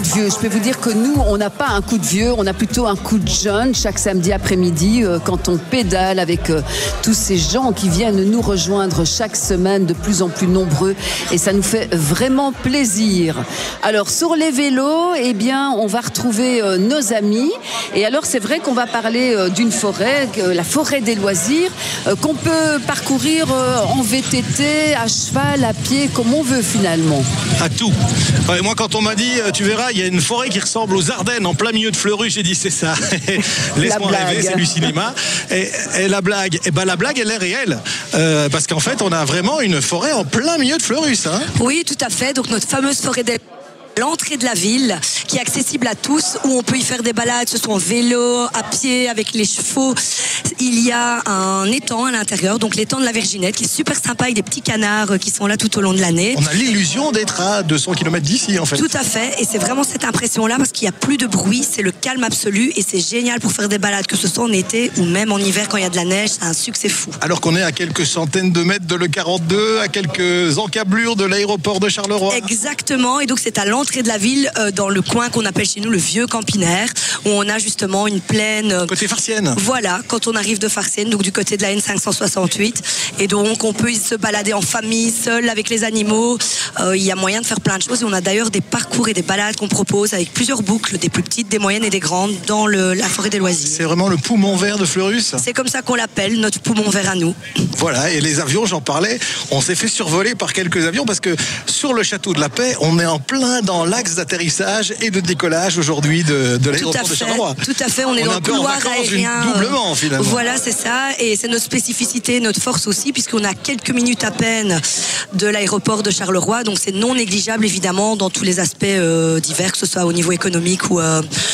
vieux. Je peux vous dire que nous, on n'a pas un coup de vieux, on a plutôt un coup de jeune chaque samedi après-midi quand on pédale avec tous ces gens qui viennent nous rejoindre chaque semaine, de plus en plus nombreux, et ça nous fait vraiment plaisir. Alors sur les vélos, eh bien, on va retrouver nos amis, et alors c'est vrai qu'on va parler d'une forêt, la forêt des loisirs, qu'on peut parcourir en VTT, à cheval, à pied, comme on veut finalement. À tout. Ouais, moi, quand on m'a dit, tu verras, il y a une forêt qui ressemble aux Ardennes en plein milieu de Fleurus, j'ai dit c'est ça. Laisse-moi rêver, c'est du cinéma. Et la blague, la blague, elle est réelle. Parce qu'en fait, on a vraiment une forêt en plein milieu de Fleurus. Hein. Oui, tout à fait. Donc notre fameuse forêt des... l'entrée de la ville qui est accessible à tous, où on peut y faire des balades, ce soit en vélo, à pied, avec les chevaux. Il y a un étang à l'intérieur, donc l'étang de la Virginette, qui est super sympa avec des petits canards qui sont là tout au long de l'année. On a l'illusion d'être à 200 km d'ici en fait. Tout à fait, et c'est vraiment cette impression-là parce qu'il n'y a plus de bruit, c'est le calme absolu et c'est génial pour faire des balades, que ce soit en été ou même en hiver quand il y a de la neige, c'est un succès fou. Alors qu'on est à quelques centaines de mètres de l'E42, à quelques encablures de l'aéroport de Charleroi. Exactement, et donc c'est à l'entrée de la ville, dans le coin qu'on appelle chez nous le vieux Campinaire, où on a justement une plaine... Côté Farciennes. Voilà, quand on arrive de Farciennes, donc du côté de la N568, et donc on peut se balader en famille, seul, avec les animaux. Il y a moyen de faire plein de choses, et on a d'ailleurs des parcours et des balades qu'on propose avec plusieurs boucles, des plus petites, des moyennes et des grandes, dans la forêt des loisirs. C'est vraiment le poumon vert de Fleurus. C'est comme ça qu'on l'appelle, notre poumon vert à nous. Voilà, et les avions, j'en parlais, on s'est fait survoler par quelques avions parce que sur le château de la Paix, on est en plein dans l'axe d'atterrissage et de décollage aujourd'hui de l'aéroport de Charleroi. Tout à fait, on est dans le couloir aérien. Doublement finalement. Voilà, c'est ça, et c'est notre spécificité, notre force aussi, puisqu'on a quelques minutes à peine de l'aéroport de Charleroi, donc c'est non négligeable évidemment dans tous les aspects divers, que ce soit au niveau économique ou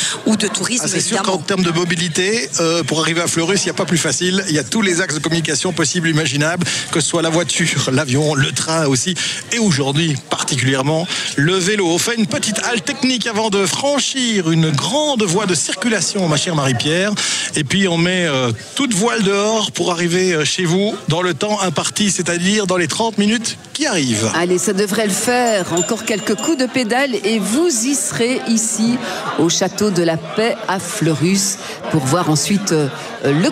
de tourisme. C'est sûr qu'en termes de mobilité, pour arriver à Fleurus, il n'y a pas plus facile. Il y a tous les axes de communication possibles, imaginables, que ce soit la voiture, l'avion, le train aussi, et aujourd'hui particulièrement le vélo. On fait une petite halte technique avant de franchir une grande voie de circulation, ma chère Marie-Pierre, et puis on met toute voile dehors pour arriver chez vous dans le temps imparti, c'est-à-dire dans les 30 minutes qui arrivent. Allez, ça devrait le faire. Encore quelques coups de pédale et vous y serez ici au château de la Paix à Fleurus pour voir ensuite le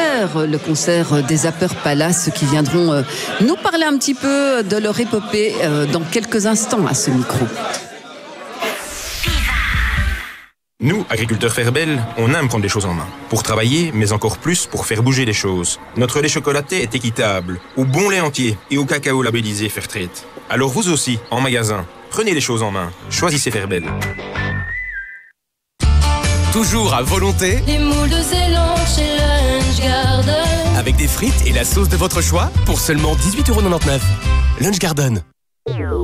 concert des Zapper Palace qui viendront nous parler un petit peu de leur épopée dans quelques instants à ce micro. Nous, agriculteurs Ferbel, on aime prendre les choses en main. Pour travailler, mais encore plus pour faire bouger les choses. Notre lait chocolaté est équitable, au bon lait entier et au cacao labellisé Fairtrade. Alors vous aussi, en magasin, prenez les choses en main. Choisissez Ferbel. Toujours à volonté. Les moules de Zélande chez Lunch Garden. Avec des frites et la sauce de votre choix pour seulement 18,99 €. Lunch Garden.